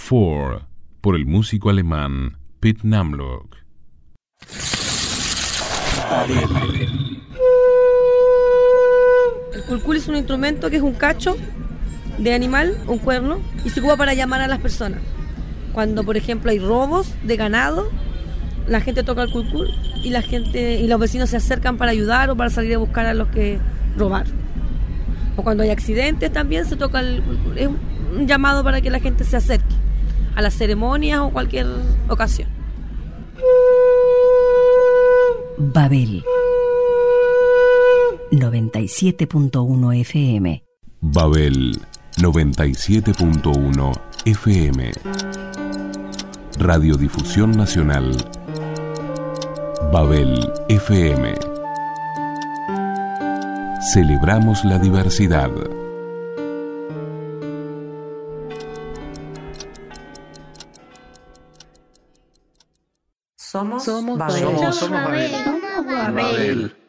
4, por el músico alemán Piet Namlock. El culcul es un instrumento que es un cacho de animal, un cuerno, y se ocupa para llamar a las personas. Cuando, por ejemplo, hay robos de ganado, la gente toca el culcul y los vecinos se acercan para ayudar o para salir a buscar a los que robaron. O cuando hay accidentes también se toca el culcul. Es un llamado para que la gente se acerque a las ceremonias o cualquier ocasión. Babel 97.1 FM. Babel 97.1 FM. Radiodifusión Nacional. Babel FM. Celebramos la diversidad. Somos Babel. Somos Babel.